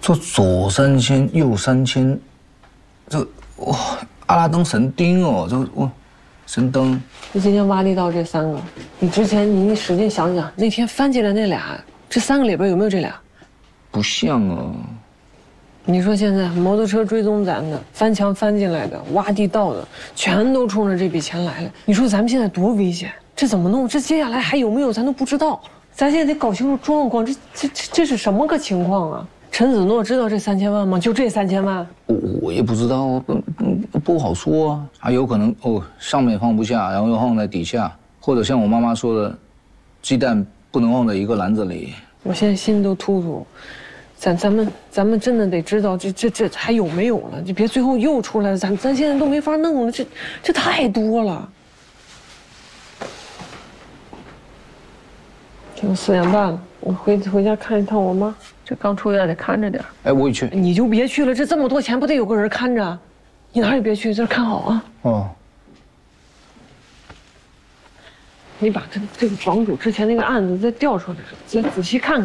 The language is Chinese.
这左3000，右3000，这哇，阿拉登神钉哦，这哇，神灯。 你今天挖地道这3个，你之前你使劲想想，那天翻进来那俩，这3个里边有没有这俩？ 不像啊。 你说现在摩托车追踪咱的，翻墙翻进来的，挖地道的，全都冲着这笔钱来了。你说咱们现在多危险？这怎么弄？这接下来还有没有咱都不知道。咱现在得搞清楚状况，这是什么个情况啊？陈子诺知道这3000万吗？就这3000万？ 我也不知道，不好说啊。还有可能哦，上面放不下，然后又放在底下，或者像我妈妈说的，鸡蛋不能放在一个篮子里。 我现在心都突突。咱们真的得知道这还有没有了，就别最后又出来了，咱现在都没法弄了，这太多了。这都4点半了，我回家看一趟我妈，这刚出院得看着点。 哎，我也去。 你就别去了，这么多钱不得有个人看着？你哪儿也别去，这看好啊。 哦。 你把这个房主之前那个案子再调出来，再仔细看看。